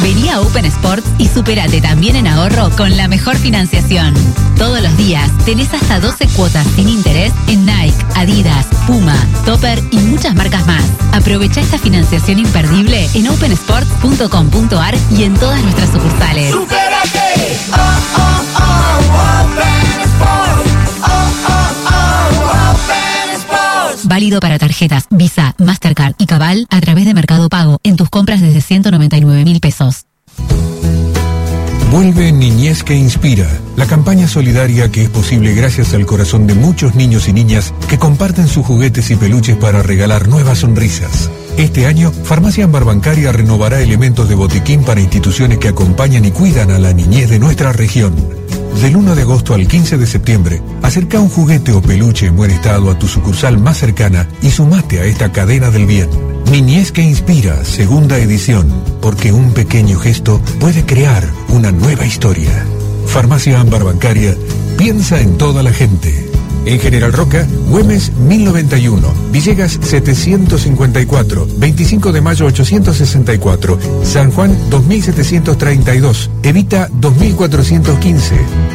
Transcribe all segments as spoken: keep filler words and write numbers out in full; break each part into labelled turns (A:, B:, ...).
A: Vení a Open Sports y supérate también en ahorro con la mejor financiación. Todos los días tenés hasta doce cuotas sin interés en Nike, Adidas, Puma, Topper y muchas marcas más. Aprovecha esta financiación imperdible en open sports punto com punto a r y en todas nuestras sucursales.
B: ¡Supérate! Oh, oh, oh, Open Sports. Oh, oh, oh, Open Sports.
A: Válido para tarjetas Visa, Mastercard y Cabal a través de Mercado Pago en tus compras desde ciento noventa y nueve mil pesos.
C: Vuelve Niñez que Inspira, la campaña solidaria que es posible gracias al corazón de muchos niños y niñas que comparten sus juguetes y peluches para regalar nuevas sonrisas. Este año, Farmacia Ámbar Bancaria renovará elementos de botiquín para instituciones que acompañan y cuidan a la niñez de nuestra región. Del uno de agosto al quince de septiembre, acerca un juguete o peluche en buen estado a tu sucursal más cercana y sumate a esta cadena del bien. Niñez que Inspira, segunda edición, porque un pequeño gesto puede crear una nueva historia. Farmacia Ámbar Bancaria, piensa en toda la gente. En General Roca, Güemes mil noventa y uno, Villegas setecientos cincuenta y cuatro, veinticinco de mayo ochocientos sesenta y cuatro, San Juan dos mil setecientos treinta y dos, Evita dos mil cuatrocientos quince.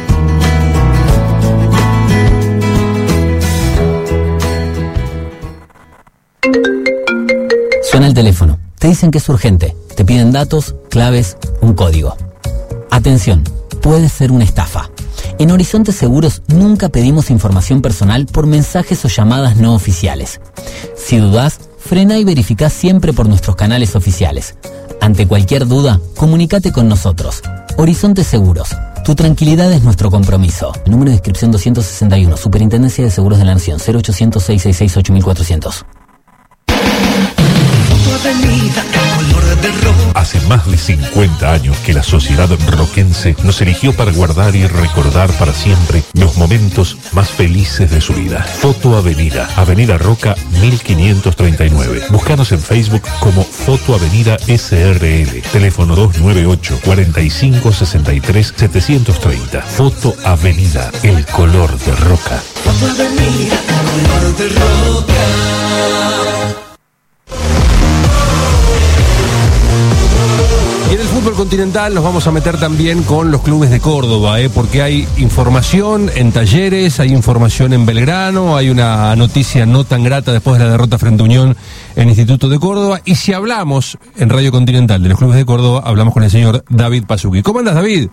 D: Suena el teléfono, te dicen que es urgente, te piden datos, claves, un código. Atención, puede ser una estafa. En Horizonte Seguros nunca pedimos información personal por mensajes o llamadas no oficiales. Si dudás, frena y verificá siempre por nuestros canales oficiales. Ante cualquier duda, comunícate con nosotros. Horizonte Seguros. Tu tranquilidad es nuestro compromiso. Número de inscripción doscientos sesenta y uno, Superintendencia de Seguros de la Nación, cero ochocientos, seiscientos sesenta y seis, ocho mil cuatrocientos.
E: Hace más de cincuenta años que la sociedad roquense nos eligió para guardar y recordar para siempre los momentos más felices de su vida. Foto Avenida, Avenida Roca mil quinientos treinta y nueve. Búscanos en Facebook como Foto Avenida S R L. Teléfono dos nueve ocho, cuarenta y cinco, sesenta y tres, setecientos treinta. Foto Avenida, el color de Roca.
B: Foto Avenida, el color de Roca.
F: Y en el fútbol continental nos vamos a meter también con los clubes de Córdoba, ¿eh? Porque hay información en Talleres, hay información en Belgrano, hay una noticia no tan grata después de la derrota frente a Unión en Instituto de Córdoba. Y si hablamos en Radio Continental de los clubes de Córdoba, hablamos con el señor David Pasuki. ¿Cómo andas, David?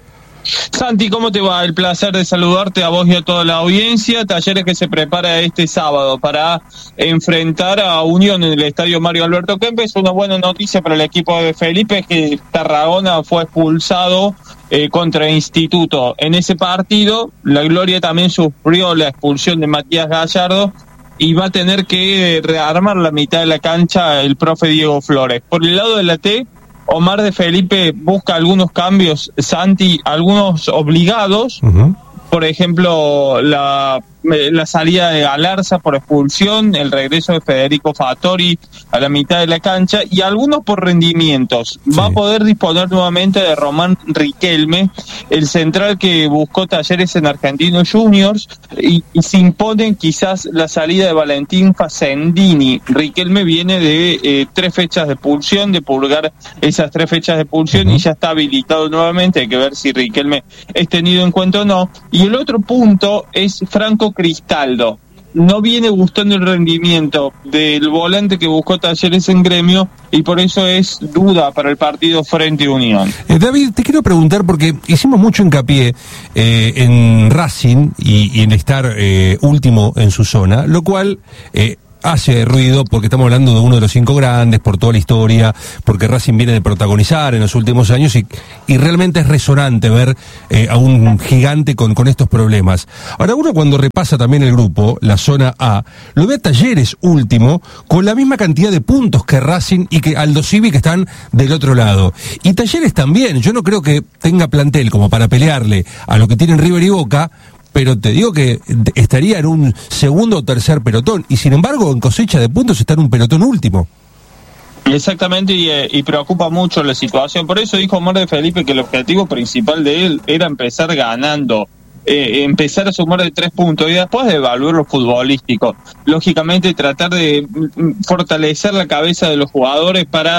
G: Santi, ¿cómo te va? El placer de saludarte a vos y a toda la audiencia. Talleres que se prepara este sábado para enfrentar a Unión en el estadio Mario Alberto Kempes. Una buena noticia para el equipo de Felipe, que Tarragona fue expulsado eh, contra Instituto. En ese partido, la Gloria también sufrió la expulsión de Matías Gallardo y va a tener que rearmar la mitad de la cancha el profe Diego Flores. Por el lado de la T, Omar de Felipe busca algunos cambios, Santi, algunos obligados, uh-huh. Por ejemplo, la, la salida de Galarza por expulsión, el regreso de Federico Fattori a la mitad de la cancha y algunos por rendimientos. Sí. Va a poder disponer nuevamente de Román Riquelme, el central que buscó Talleres en Argentinos Juniors, y, y se imponen quizás la salida de Valentín Facendini. Riquelme viene de eh, tres fechas de expulsión, de purgar esas tres fechas de expulsión, uh-huh. Y ya está habilitado nuevamente. Hay que ver si Riquelme es tenido en cuenta o no. Y el otro punto es Franco Cristaldo. No viene gustando el rendimiento del volante que buscó Talleres en Gremio y por eso es duda para el partido frente a Unión.
F: Eh, David, te quiero preguntar porque hicimos mucho hincapié eh, en Racing y, y en estar eh, último en su zona, lo cual Eh, hace ruido porque estamos hablando de uno de los cinco grandes, por toda la historia, porque Racing viene de protagonizar en los últimos años y, y realmente es resonante ver eh, a un gigante con, con estos problemas. Ahora uno cuando repasa también el grupo, la zona A, lo ve a Talleres último, con la misma cantidad de puntos que Racing y que Aldo Civi que están del otro lado. Y Talleres también, yo no creo que tenga plantel como para pelearle a lo que tienen River y Boca, pero te digo que estaría en un segundo o tercer pelotón, y sin embargo en cosecha de puntos está en un pelotón último.
G: Exactamente, y, eh, y preocupa mucho la situación. Por eso dijo Omar de Felipe que el objetivo principal de él era empezar ganando, eh, empezar a sumar de tres puntos y después de evaluar lo futbolístico. Lógicamente tratar de fortalecer la cabeza de los jugadores para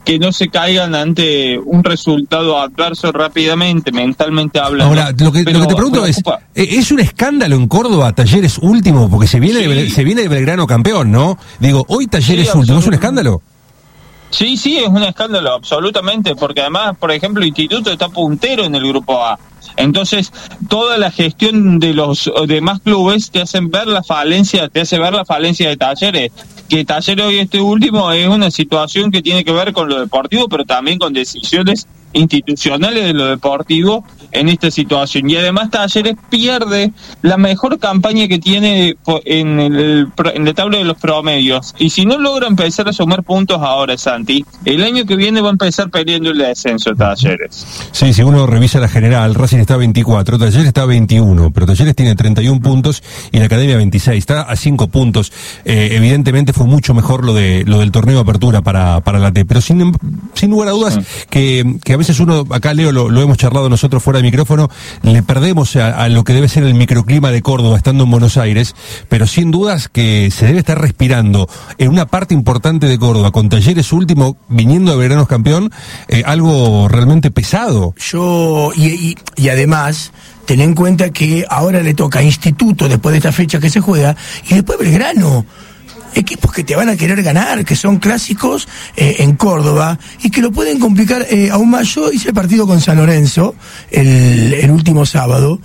G: que no se caigan ante un resultado adverso rápidamente, mentalmente hablando.
F: Ahora, lo que,
G: Pero
F: lo que te pregunto es, ¿es un escándalo en Córdoba Talleres último? Porque se viene, sí. de, se viene de Belgrano campeón, ¿no? Digo, hoy Talleres sí, último, ¿es un escándalo?
G: Sí, sí, es un escándalo, absolutamente, porque además, por ejemplo, el Instituto está puntero en el Grupo A. Entonces, toda la gestión de los demás clubes te hacen ver la falencia, te hace ver la falencia de Talleres. Que Talleres hoy este último es una situación que tiene que ver con lo deportivo, pero también con decisiones institucionales de lo deportivo en esta situación. Y además Talleres pierde la mejor campaña que tiene en el en la tabla de los promedios. Y si no logra empezar a sumar puntos ahora, Santi, el año que viene va a empezar peleando el descenso Talleres.
F: Sí, si uno revisa la general, Racing está a veinticuatro, Talleres está a veintiuno, pero Talleres tiene treinta y un puntos y la Academia veintiséis, está a cinco puntos. Eh, evidentemente fue mucho mejor lo de lo del torneo de apertura para, para la T, pero sin, sin lugar a dudas que, que a veces uno, acá Leo lo, lo hemos charlado nosotros fuera de micrófono, le perdemos a, a lo que debe ser el microclima de Córdoba estando en Buenos Aires, pero sin dudas que se debe estar respirando en una parte importante de Córdoba, con Talleres último, viniendo de Belgrano campeón, eh, algo realmente pesado.
H: Yo, y, y, y además, ten en cuenta que ahora le toca a Instituto después de esta fecha que se juega, y después Belgrano. Equipos que te van a querer ganar, que son clásicos eh, en Córdoba y que lo pueden complicar eh, aún más. Yo hice el partido con San Lorenzo el, el último sábado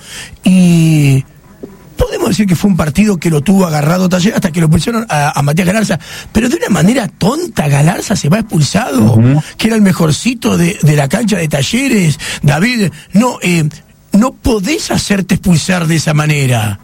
H: y podemos decir que fue un partido que lo tuvo agarrado Talleres hasta que lo pusieron a, a Matías Galarza, pero de una manera tonta. Galarza se va expulsado, uh-huh. que era el mejorcito de, de la cancha de Talleres. David, no, eh, no podés hacerte expulsar de esa manera.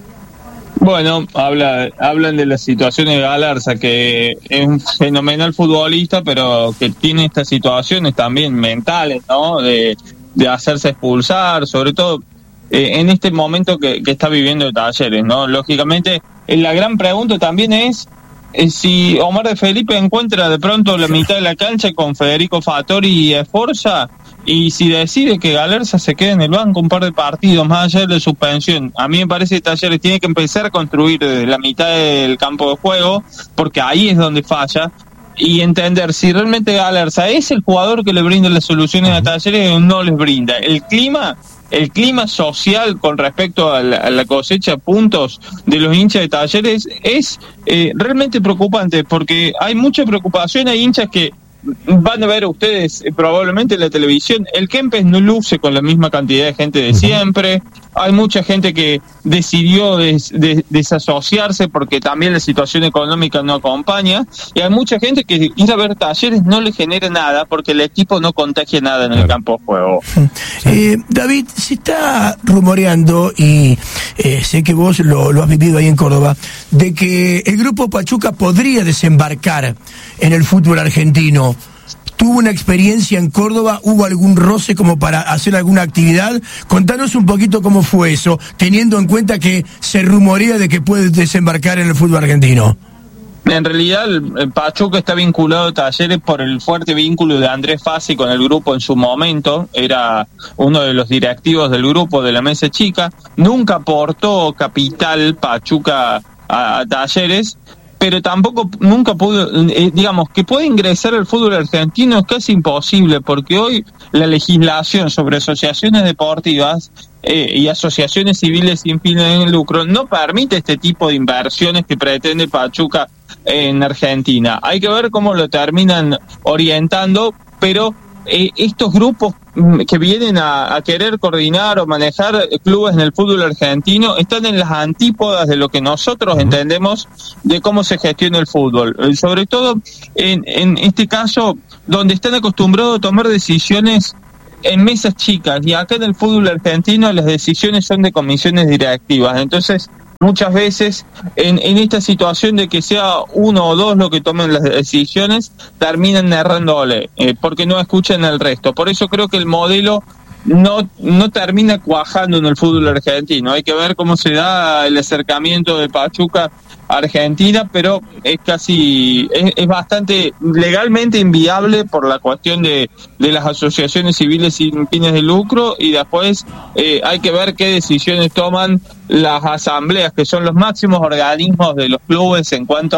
G: Bueno, habla, hablan de la situación de Galarza, que es un fenomenal futbolista, pero que tiene estas situaciones también mentales, ¿no? De, de hacerse expulsar, sobre todo eh, en este momento que, que está viviendo Talleres, ¿no? Lógicamente, eh, la gran pregunta también es eh, si Omar de Felipe encuentra de pronto la mitad de la cancha con Federico Fattori y Esforza, y si decide que Galarza se quede en el banco un par de partidos más allá de la suspensión. A mí me parece que Talleres tiene que empezar a construir desde la mitad del campo de juego, porque ahí es donde falla, y entender si realmente Galarza es el jugador que le brinda las soluciones a Talleres o no les brinda. El clima el clima social con respecto a la, a la cosecha de puntos de los hinchas de Talleres es eh, realmente preocupante, porque hay mucha preocupación. Hay hinchas que van a ver ustedes eh, probablemente en la televisión, el Kempes no luce con la misma cantidad de gente de siempre. Hay mucha gente que decidió des, des, desasociarse porque también la situación económica no acompaña, y hay mucha gente que ir a ver Talleres no le genera nada porque el equipo no contagia nada en claro. el campo de juego.
H: Eh, David, se está rumoreando, y eh, sé que vos lo, lo has vivido ahí en Córdoba, de que el grupo Pachuca podría desembarcar en el fútbol argentino. ¿Tuvo una experiencia en Córdoba? ¿Hubo algún roce como para hacer alguna actividad? Contanos un poquito cómo fue eso, teniendo en cuenta que se rumorea de que puede desembarcar en el fútbol argentino.
G: En realidad, el Pachuca está vinculado a Talleres por el fuerte vínculo de Andrés Fassi con el grupo en su momento. Era uno de los directivos del grupo de la Mesa Chica. Nunca aportó capital Pachuca a, a Talleres, pero tampoco nunca pudo, eh, digamos, que puede ingresar al fútbol argentino es casi imposible, porque hoy la legislación sobre asociaciones deportivas eh, y asociaciones civiles sin fines de lucro no permite este tipo de inversiones que pretende Pachuca en Argentina. Hay que ver cómo lo terminan orientando, pero eh, estos grupos que vienen a, a querer coordinar o manejar clubes en el fútbol argentino están en las antípodas de lo que nosotros entendemos de cómo se gestiona el fútbol, sobre todo en, en este caso donde están acostumbrados a tomar decisiones en mesas chicas, y acá en el fútbol argentino las decisiones son de comisiones directivas. Entonces muchas veces en, en esta situación de que sea uno o dos los que tomen las decisiones, terminan errándole, eh, porque no escuchan al resto. Por eso creo que el modelo no no termina cuajando en el fútbol argentino. Hay que ver cómo se da el acercamiento de Pachuca a Argentina, pero es casi, es, es bastante legalmente inviable por la cuestión de, de las asociaciones civiles sin fines de lucro, y después eh, hay que ver qué decisiones toman las asambleas, que son los máximos organismos de los clubes en cuanto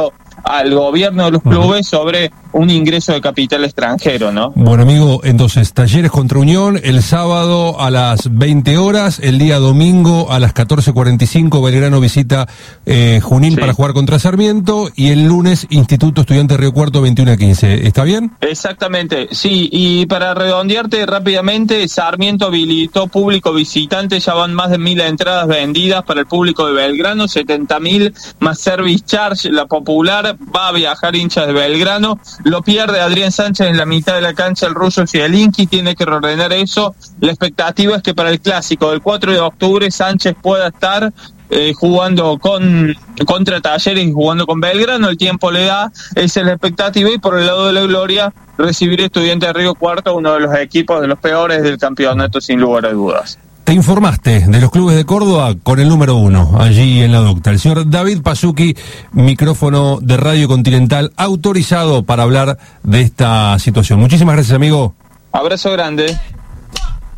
G: al gobierno de los clubes sobre un ingreso de capital extranjero, ¿no?
F: Bueno, amigo, entonces, Talleres contra Unión el sábado a las veinte horas, el día domingo a las catorce cuarenta y cinco Belgrano visita eh, Junín sí. para jugar contra Sarmiento, y el lunes Instituto Estudiante Río Cuarto veintiuno a quince. ¿Está bien?
G: Exactamente, sí, y para redondearte rápidamente, Sarmiento habilitó público visitante, ya van más de mil entradas vendidas para el público de Belgrano, setenta mil más service charge, la popular, va a viajar hinchas de Belgrano. Lo pierde Adrián Sánchez en la mitad de la cancha, el ruso Zielinski tiene que reordenar eso. La expectativa es que para el clásico del cuatro de octubre Sánchez pueda estar eh, jugando con contra Talleres y jugando con Belgrano, el tiempo le da, esa es la expectativa, y por el lado de la gloria recibir Estudiantes de Río Cuarto, uno de los equipos de los peores del campeonato sin lugar a dudas.
F: Te informaste de los clubes de Córdoba con el número uno, allí en la Docta. El señor David Pazzucchi, micrófono de Radio Continental, autorizado para hablar de esta situación. Muchísimas gracias, amigo.
G: Abrazo grande.